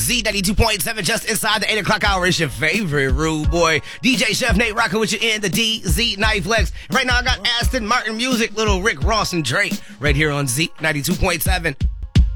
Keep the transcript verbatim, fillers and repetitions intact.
Z ninety-two point seven, just inside the eight o'clock hour. It's your favorite rude boy, D J Chef Nate, rocking with you in the D Z Night Flex. Right now I got Aston Martin music, little Rick Ross and Drake right here on Z ninety-two point seven.